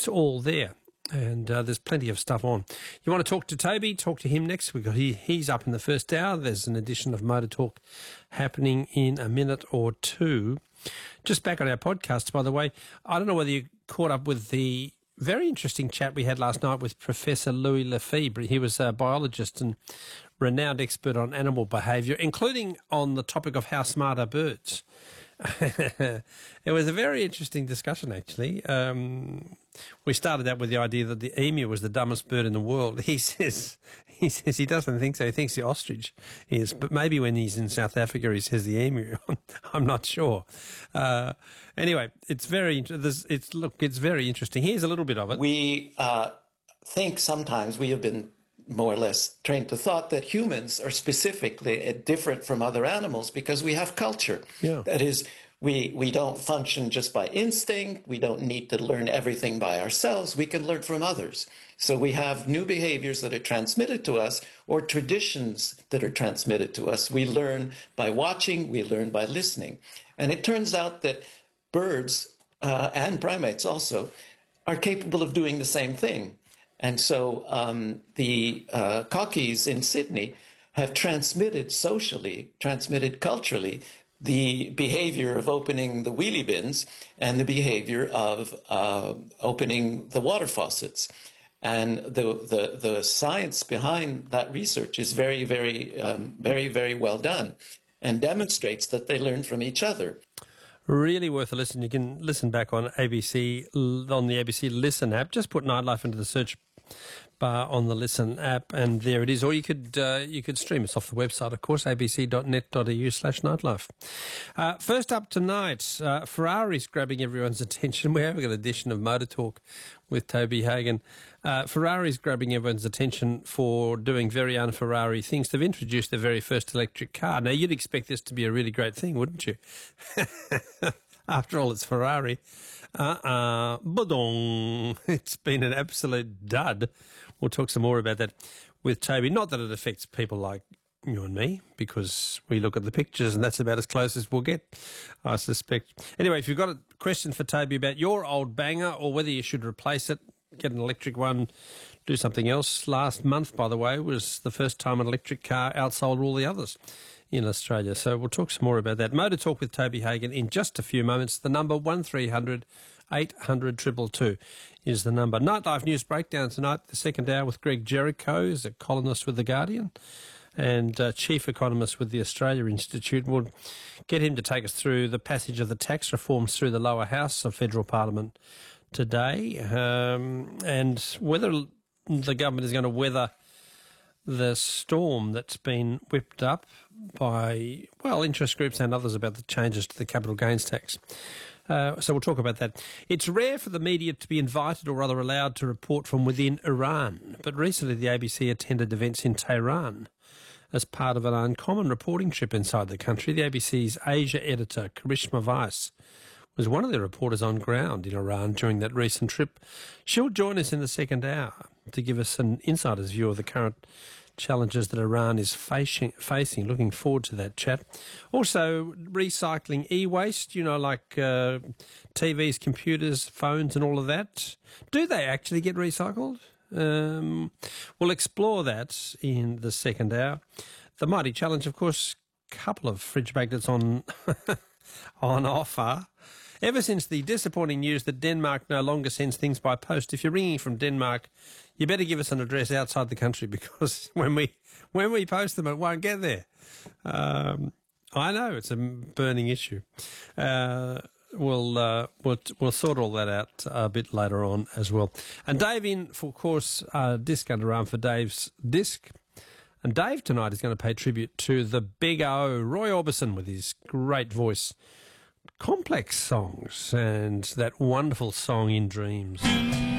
it's all there. And there's plenty of stuff on. You want to talk to Toby? Talk to him next week. He's up in the first hour. There's an edition of Motor Talk happening in a minute or two. Just back on our podcast, by the way, I don't know whether you caught up with the very interesting chat we had last night with Professor Louis Lefebvre. He was a biologist and renowned expert on animal behaviour, including on the topic of how smart are birds. It was a very interesting discussion, actually. We started out with the idea that the emu was the dumbest bird in the world. He says he doesn't think so. He thinks the ostrich is, but maybe when he's in South Africa, he says the emu. I'm not sure. Anyway, it's very interesting. Here's a little bit of it. We think sometimes we have been more or less trained to thought that humans are specifically different from other animals because we have culture. Yeah. That is, we don't function just by instinct. We don't need to learn everything by ourselves. We can learn from others. So we have new behaviors that are transmitted to us or traditions that are transmitted to us. We learn by watching. We learn by listening. And it turns out that birds and primates also are capable of doing the same thing. And so the Cockies in Sydney have transmitted culturally, the behavior of opening the wheelie bins and the behavior of opening the water faucets. And the science behind that research is very, very well done and demonstrates that they learn from each other. Really worth a listen. You can listen back on ABC, on the ABC Listen app. Just put Nightlife into the search bar on the Listen app, and there it is. Or you could stream us off the website, of course, abc.net.au/nightlife. First up tonight, Ferrari's grabbing everyone's attention. We're having an edition of Motor Talk with Toby Hagan. Ferrari's grabbing everyone's attention for doing very un-Ferrari things. They've introduced their very first electric car. Now, you'd expect this to be a really great thing, wouldn't you? After all, it's Ferrari. Badong. It's been an absolute dud. We'll talk some more about that with Toby. Not that it affects people like you and me, because we look at the pictures and that's about as close as we'll get, I suspect. Anyway, if you've got a question for Toby about your old banger or whether you should replace it, get an electric one, do something else. Last month, by the way, was the first time an electric car outsold all the others in Australia. So we'll talk some more about that. Motor Talk with Toby Hagan in just a few moments. The number 1300 800 222 is the number. Nightlife News Breakdown tonight, the second hour with Greg Jericho, is a columnist with The Guardian and chief economist with the Australia Institute. We'll get him to take us through the passage of the tax reforms through the lower house of federal parliament today, and whether the government is going to weather the storm that's been whipped up by, well, interest groups and others about the changes to the capital gains tax. So we'll talk about that. It's rare for the media to be invited or rather allowed to report from within Iran, but recently the ABC attended events in Tehran as part of an uncommon reporting trip inside the country. The ABC's Asia editor, Karishma Weiss, was one of the reporters on ground in Iran during that recent trip. She'll join us in the second hour to give us an insider's view of the current challenges that Iran is facing. Looking forward to that chat. Also, recycling e-waste, like TVs, computers, phones and all of that. Do they actually get recycled? We'll explore that in the second hour. The Mighty Challenge, of course, couple of fridge magnets on offer. Ever since the disappointing news that Denmark no longer sends things by post, if you're ringing from Denmark, you better give us an address outside the country, because when we post them, it won't get there. I know it's a burning issue. We'll sort all that out a bit later on as well. And Dave in for, of course, Disc Underarm for Dave's Disc. And Dave tonight is going to pay tribute to the Big O, Roy Orbison, with his great voice. Complex songs and that wonderful song In Dreams.